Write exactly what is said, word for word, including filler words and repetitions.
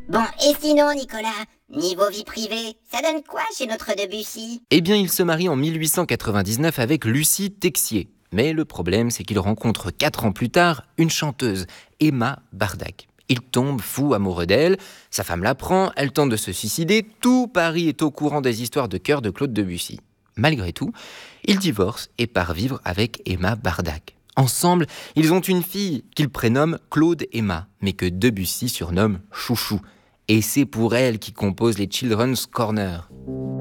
Bon, et sinon, Nicolas, niveau vie privée, ça donne quoi chez notre Debussy? Eh bien, il se marie en mille huit cent quatre-vingt-dix-neuf avec Lucie Texier. Mais le problème, c'est qu'il rencontre quatre ans plus tard une chanteuse, Emma Bardac. Il tombe fou amoureux d'elle, sa femme l'apprend, elle tente de se suicider, tout Paris est au courant des histoires de cœur de Claude Debussy. Malgré tout, il divorce et part vivre avec Emma Bardac. Ensemble, ils ont une fille qu'ils prénomment Claude Emma, mais que Debussy surnomme Chouchou. Et c'est pour elle qu'il compose les Children's Corner.